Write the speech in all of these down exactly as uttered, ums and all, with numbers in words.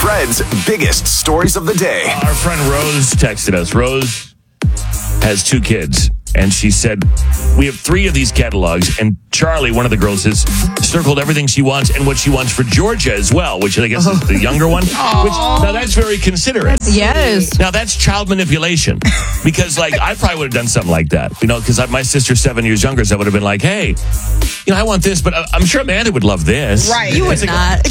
Fred's biggest stories of the day. Our friend Rose texted us. Rose has two kids, and she said, we have three of these catalogs, and Charlie, one of the girls, has circled everything she wants and what she wants for Georgia as well, which I guess is the younger one. Which, now, that's very considerate. Yes. Now, that's child manipulation. Because, like, I probably would have done something like that. You know, because my sister's seven years younger, so I would have been like, hey, you know, I want this, but I'm sure Amanda would love this. Right. You would not.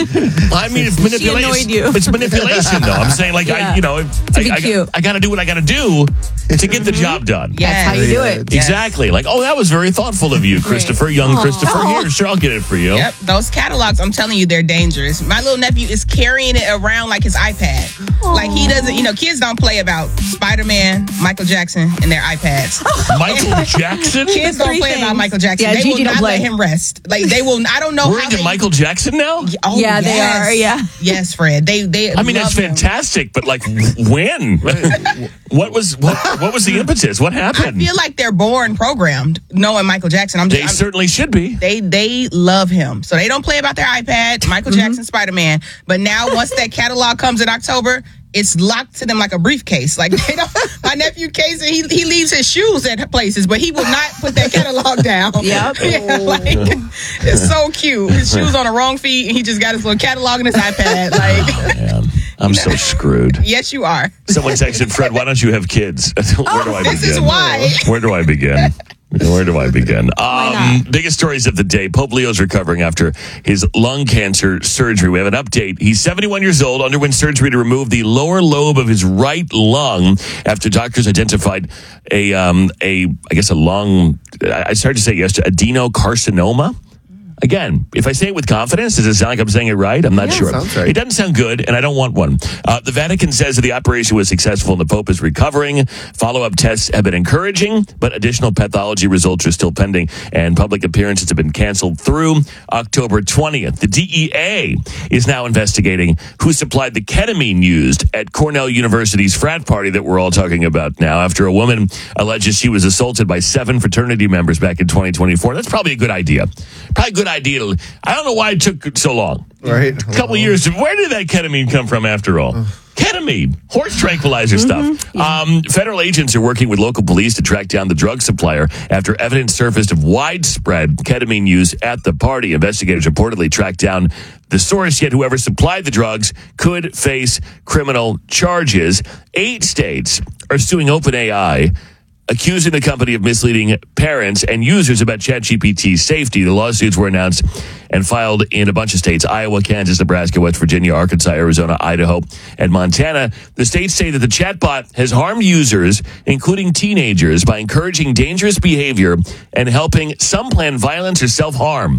I mean, it's manipulation. She annoyed you. It's manipulation, though. I'm saying, like, Yeah. I, you know, To I, be I, cute. I got to do what I got to do to get the job done. That's how you do it. Exactly. Like, oh, that was very thoughtful of you, Christopher. Young Aw. Christopher. Aw. Here, sure, I'll get it for you. Yep, those catalogs, I'm telling you, they're dangerous. My little nephew is carrying it around like his iPad. Like he doesn't, you know, kids don't play about Spider-Man, Michael Jackson, and their iPads. Michael Jackson? Kids don't Three play things. about Michael Jackson. Yeah, they Gigi will don't not play. let him rest. Like they will. I don't know. We're how into they, Michael Jackson now? Oh, Yeah, they yes. are, yeah. Yes, Fred. They they. I mean, love that's him. fantastic, but like, when? what was what, what was the impetus? What I happened? feel like they're born programmed knowing Michael Jackson. I'm just. They I'm, certainly should be. They they love him, so they don't play about their iPad. Michael Mm-hmm. Jackson, Spider Man. But now, once that catalog comes in October, it's locked to them like a briefcase. Like they don't. My nephew Casey, he he leaves his shoes at places, but he will not put that catalog down. Yep. Yeah, like it's so cute. His shoes on the wrong feet, and he just got his little catalog in his iPad. Like, Man, I'm so screwed. yes, you are. Someone texted, Fred, why don't you have kids? Where do I begin? This is why. Where do I begin? Where do I begin? Um, not? biggest stories of the day. Pope Leo's recovering after his lung cancer surgery. We have an update. He's seventy-one years old, underwent surgery to remove the lower lobe of his right lung after doctors identified a, um, a I guess, a lung, I started to say yesterday, adenocarcinoma. Again, if I say it with confidence, does it sound like I'm saying it right? I'm not Yeah, sure. sounds right. It doesn't sound good, and I don't want one. Uh, the Vatican says that the operation was successful and the Pope is recovering. Follow-up tests have been encouraging, but additional pathology results are still pending, and public appearances have been canceled through October twentieth. The D E A is now investigating who supplied the ketamine used at Cornell University's frat party that we're all talking about now, after a woman alleges she was assaulted by seven fraternity members back in twenty twenty-four. That's probably a good idea. Probably a good idea. To, I don't know why it took so long. Right. A couple of years. Where did that ketamine come from after all? Ketamine, horse tranquilizer stuff. Um, federal agents are working with local police to track down the drug supplier after evidence surfaced of widespread ketamine use at the party. Investigators reportedly tracked down the source, yet whoever supplied the drugs could face criminal charges. Eight states are suing OpenAI, accusing the company of misleading parents and users about ChatGPT's safety. The lawsuits were announced and filed in a bunch of states: Iowa, Kansas, Nebraska, West Virginia, Arkansas, Arizona, Idaho, and Montana. The states say that the chatbot has harmed users, including teenagers, by encouraging dangerous behavior and helping some plan violence or self-harm.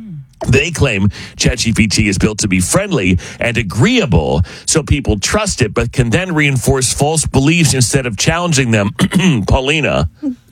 They claim ChatGPT is built to be friendly and agreeable, so people trust it, but can then reinforce false beliefs instead of challenging them. Paulina.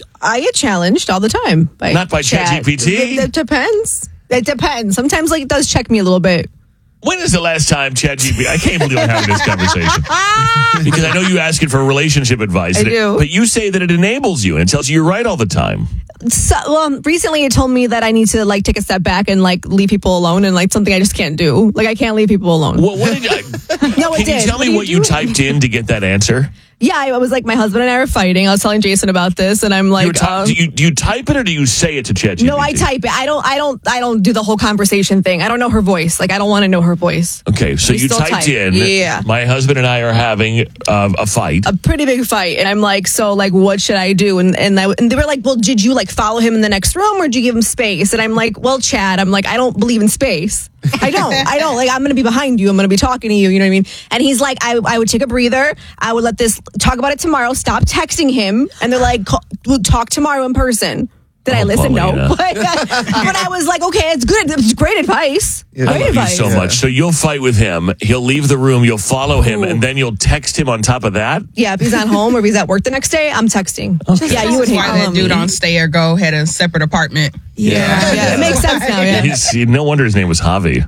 I get challenged all the time. By Not by chat. ChatGPT? It, it depends. It depends. Sometimes like it does check me a little bit. When is the last time ChatGPT? I can't believe we're having this conversation. Because I know you ask it for relationship advice. I and it- do. but you say that it enables you and tells you you're right all the time. So, well, recently it told me that I need to like take a step back and like leave people alone, and like something I just can't do. Like I can't leave people alone. Well, what did I, No, it can did. you tell What me do what you do? typed in to get that answer? Yeah, I was like, my husband and I were fighting. I was telling Jason about this, and I'm You like, were ta- um, do, you, do you type it or do you say it to ChatGPT? no, I type it. I don't. I don't. I don't do the whole conversation thing. I don't know her voice. Like I don't want to know her voice. Okay, so We you still typed type. in, Yeah. my husband and I are having uh, a fight. A pretty big fight, and I'm like, so like, what should I do? And and, I, and they were like, well, did you like follow him in the next room, or did you give him space? And I'm like, well, Chad, I'm like, I don't believe in space. I don't. I don't. Like, I'm going to be behind you. I'm going to be talking to you. You know what I mean? And he's like, I, I would take a breather. I would let this, talk about it tomorrow. Stop texting him. And they're like, call, we'll talk tomorrow in person. Did I Oh, listen? Paulina. No. But, but I was like, okay, it's good. It's great advice. Yeah. Great I love you advice. so Yeah. much. So you'll fight with him. He'll leave the room. You'll follow him, Ooh. and then you'll text him on top of that. Yeah, if he's at home or if he's at work the next day, I'm texting. Yeah, you would That's hate why that um, dude on Stay or Go had a separate apartment. Yeah, yeah, it makes sense now. Yeah. He's, no wonder his name was Javi,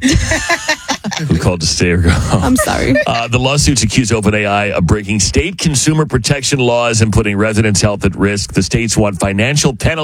who called to stay or go. I'm sorry. Uh, the lawsuits accuse OpenAI of breaking state consumer protection laws and putting residents' health at risk. The states want financial penalties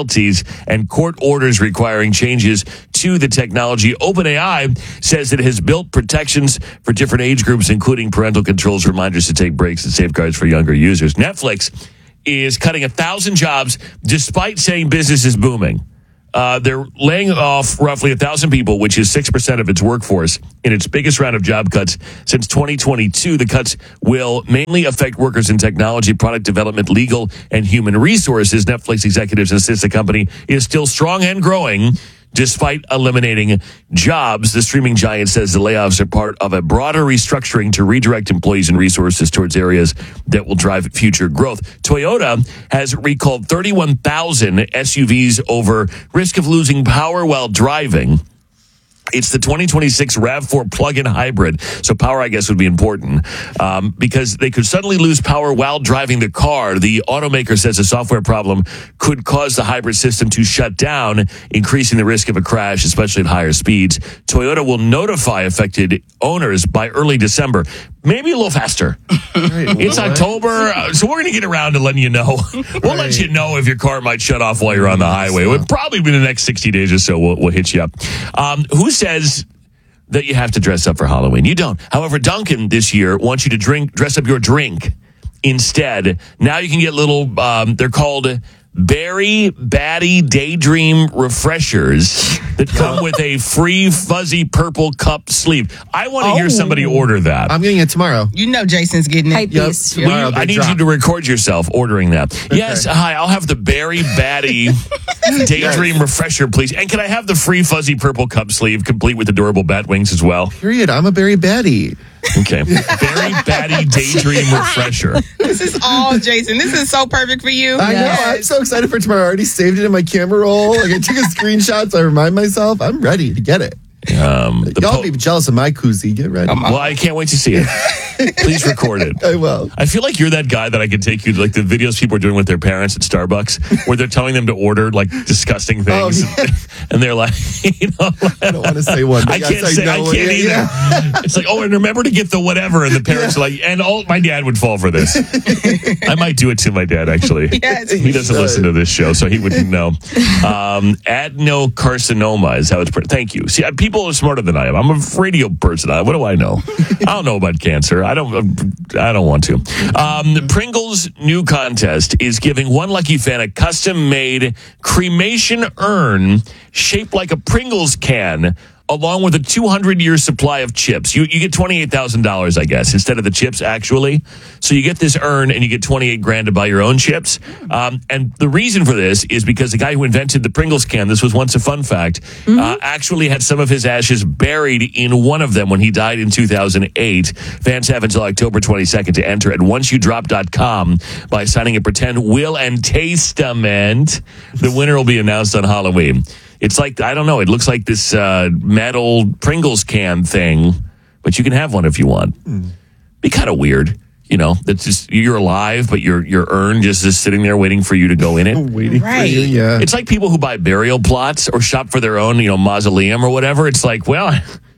and court orders requiring changes to the technology. OpenAI says it has built protections for different age groups, including parental controls, reminders to take breaks, and safeguards for younger users. Netflix is cutting a thousand jobs despite saying business is booming. Uh, they're laying off roughly a thousand people, which is six percent of its workforce, in its biggest round of job cuts since twenty twenty-two. The cuts will mainly affect workers in technology, product development, legal, and human resources. Netflix executives insist the company is still strong and growing despite eliminating jobs. The streaming giant says the layoffs are part of a broader restructuring to redirect employees and resources towards areas that will drive future growth. Toyota has recalled thirty-one thousand S U Vs over risk of losing power while driving. It's the twenty twenty-six RAV four plug-in hybrid. So power, I guess, would be important um, because they could suddenly lose power while driving the car. The automaker says a software problem could cause the hybrid system to shut down, increasing the risk of a crash, especially at higher speeds. Toyota will notify affected owners by early December. Maybe a little faster. Right, It's well, October, uh, so we're going to get around to letting you know. We'll let you know if your car might shut off while you're on the highway. It'll probably be the next sixty days or so. We'll, we'll hit you up. Um, who says that you have to dress up for Halloween? You don't. However, Dunkin' this year wants you to drink, dress up your drink instead. Now you can get little, um, they're called Berry Batty Daydream Refreshers that come with a free fuzzy purple cup sleeve. I want to Oh. hear somebody order that. I'm getting it tomorrow. You know Jason's getting it. Hype Yep. beast. Will you- Tomorrow, I big need drop. you to record yourself ordering that. Yes, hi, I'll have the Berry Batty Daydream Refresher, please. And can I have the free fuzzy purple cup sleeve, complete with adorable bat wings as well? Period. I'm a berry baddie. Okay. Berry Batty Daydream Refresher. This is all Jason. This is so perfect for you. I know. Yes. I'm so excited for tomorrow. I already saved it in my camera roll. Like I took a screenshot so I remind myself. I'm ready to get it. Um, the Y'all po- be jealous of my koozie. Get ready. well, I can't wait to see it. Please record it. I will. I feel like you're that guy that I could take you to, like the videos people are doing with their parents at Starbucks, where they're telling them to order like disgusting things, Oh, yeah. and they're like, you know, I don't want to say one. but I yes, can't say I know can't it. either. Yeah. It's like, oh, and remember to get the whatever, and the parents are like, and all my dad would fall for this. I might do it to my dad actually. Yes. He doesn't should. listen to this show, so he wouldn't know. Um, adenocarcinoma is how it's. Pr- Thank you. See, people are smarter than I am. I'm a radio person. I- What do I know? I don't know about cancer. I don't. I don't want to. Um, the Pringles new contest is giving one lucky fan a custom-made cremation urn shaped like a Pringles can, along with a two hundred year supply of chips. You you get twenty-eight thousand dollars, I guess, instead of the chips, actually. So you get this urn and you get twenty-eight grand to buy your own chips. Um, and the reason for this is because the guy who invented the Pringles can, this was once a fun fact, uh, actually had some of his ashes buried in one of them when he died in two thousand eight. Fans have until October twenty-second to enter at once you drop dot com by signing a pretend will and tastament. The winner will be announced on Halloween. It's like, I don't know, it looks like this uh, metal Pringles can thing, but you can have one if you want. Be kind of weird, you know, that's just, you're alive, but your your urn just is sitting there waiting for you to go in it. Waiting Right. for you. Yeah. It's like people who buy burial plots or shop for their own, you know, mausoleum or whatever. It's like, well,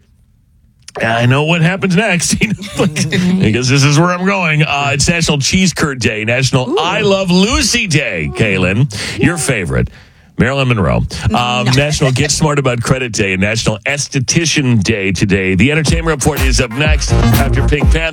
I know what happens next. You know, because this is where I'm going. Uh, it's National Cheese Curd Day, National I Love Lucy Day, Kaylin, your favorite. Marilyn Monroe. Um, National Get Smart About Credit Day and National Esthetician Day today. The Entertainment Report is up next after Pink Panther.